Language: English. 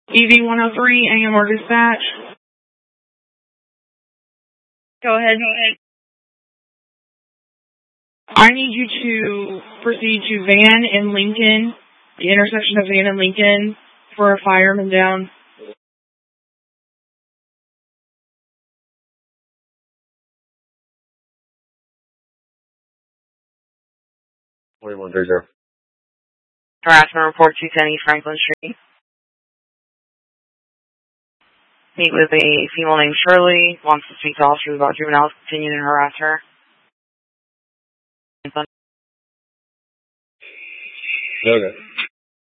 EV-103, AMR dispatch. Go ahead. I need you to proceed to Van and Lincoln, the intersection of Van and Lincoln, for a fireman down. Harassment report 210 East Franklin Street. Meet with a female named Shirley. Wants to speak to officers about juveniles continuing to harass her. Okay.